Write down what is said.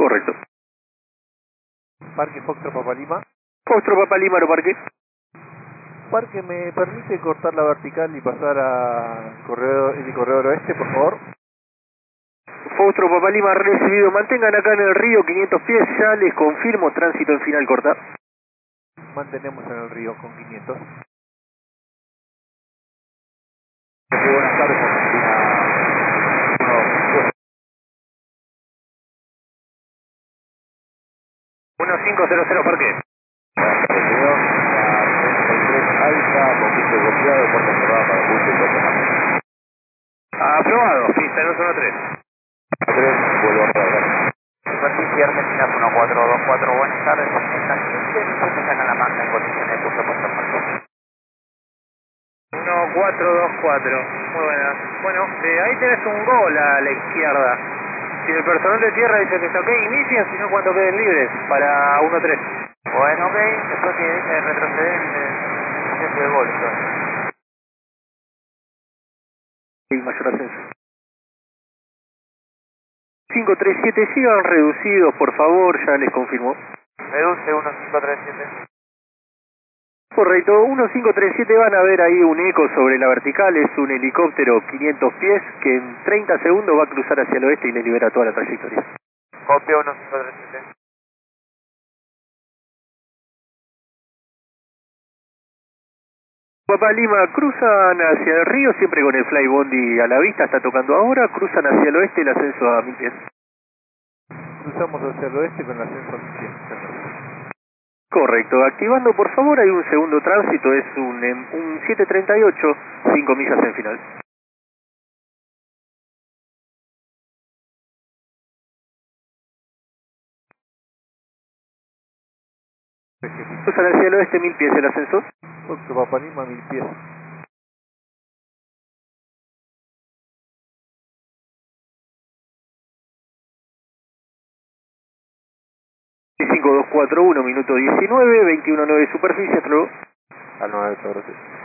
Correcto. Parque Foxtrot Papa Lima. Foxtrot Papa Lima, Aeroparque. Parque, ¿me permite cortar la vertical y pasar a el corredor oeste, por favor? Foxtrot Papa Lima recibido. Mantengan acá en el río 500 pies. Ya les confirmo tránsito en final corta. Mantenemos en el río con 500. Buenas tardes, Argentina 1500 Parque. Buenas tardes, señor. La 33 Alfa, con pista copiado, puerta cerrada para pulso y puerta. Aprobado, pista 213. 3, vuelvo a rodar. Superficie Argentina 1424, buenas tardes, está 15, se sacan la manga en condiciones de uso puesto en marco. 1424, muy buena. Bueno, ahí tenés un gol a la izquierda. Si el personal de tierra dice que está ok, inician, si no cuando queden libres, para 1-3. Bueno, ok, después que dice retroceder el gol, entonces. Sí, mayor ascenso. 537, sigan reducidos, por favor, ya les confirmo. Reduce 1537. Correcto, 1537 van a ver ahí un eco sobre la vertical, es un helicóptero 500 pies que en 30 segundos va a cruzar hacia el oeste y le libera toda la trayectoria. Copia 1537. Papa Lima, cruzan hacia el río, siempre con el fly bondi a la vista, está tocando ahora, cruzan hacia el oeste el ascenso a 1000 pies. Cruzamos hacia el oeste con el ascenso a 1100. Correcto, activando por favor, hay un segundo tránsito, es un 738, 5 millas en final. Cruzan hacia el oeste 1000 pies el ascenso. Foxtrot Papa Lima, 1000 pies. 5241, minuto 19, 21.9 superficie, hasta luego. Al 9, gracias.